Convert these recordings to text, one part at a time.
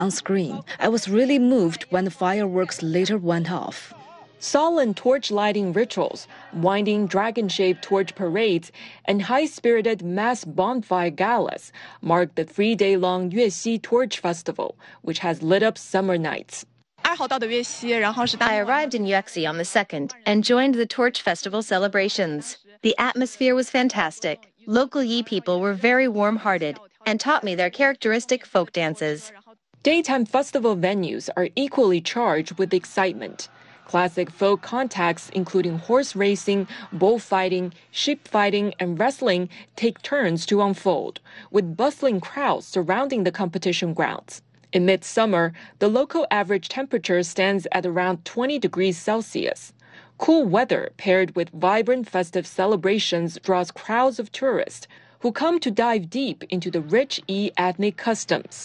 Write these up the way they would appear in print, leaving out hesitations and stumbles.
on screen. I was really moved when the fireworks later went off. Solemn torch lighting rituals, winding dragon-shaped torch parades, and high-spirited mass bonfire galas mark the 3-day-long Yuexi Torch Festival, which has lit up summer nights. I arrived in Yuexi on the 2nd and joined the Torch Festival celebrations. The atmosphere was fantastic. Local Yi people were very warm-hearted and taught me their characteristic folk dances. Daytime festival venues are equally charged with excitement. Classic folk contacts, including horse racing, bullfighting, sheep fighting, and wrestling, take turns to unfold, with bustling crowds surrounding the competition grounds. In midsummer, the local average temperature stands at around 20 degrees Celsius. Cool weather paired with vibrant festive celebrations draws crowds of tourists who come to dive deep into the rich Yi ethnic customs.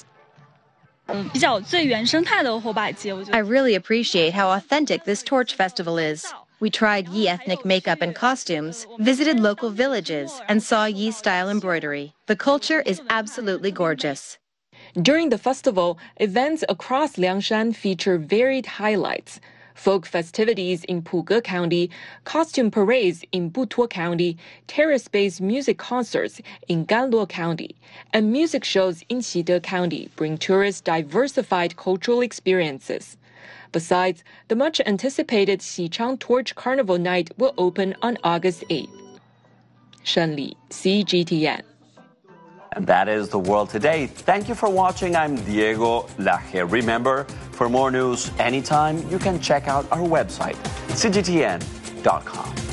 I really appreciate how authentic this Torch Festival is. We tried Yi ethnic makeup and costumes, visited local villages, and saw Yi-style embroidery. The culture is absolutely gorgeous. During the festival, events across Liangshan feature varied highlights. Folk festivities in Puge County, costume parades in Butuo County, terrace-based music concerts in Ganluo County, and music shows in Xide County bring tourists diversified cultural experiences. Besides, the much-anticipated Xichang Torch Carnival Night will open on August 8th. Shen Li, CGTN. And that is the world today. Thank you for watching. I'm Diego Laje. Remember, for more news anytime, you can check out our website, cgtn.com.